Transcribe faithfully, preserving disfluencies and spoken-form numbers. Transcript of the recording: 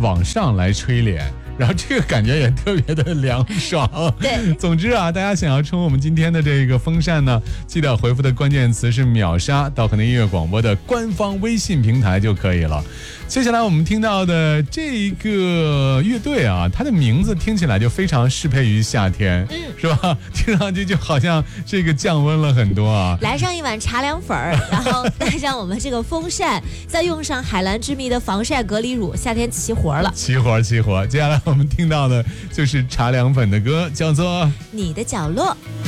往上来吹脸。然后这个感觉也特别的凉爽。 对， 总之啊，大家想要冲我们今天的这个风扇呢，记得回复的关键词是秒杀到可能音乐广播的官方微信平台就可以了。接下来我们听到的这个乐队啊，它的名字听起来就非常适配于夏天，嗯，是吧？听上去就好像这个降温了很多啊。 来上一碗茶凉粉儿，然后带上我们这个风扇，再用上海蓝之谜的防晒隔离乳，夏天齐活了。 齐活齐活。接下来我们听到的就是茶凉粉的歌，叫做《 你的角落》。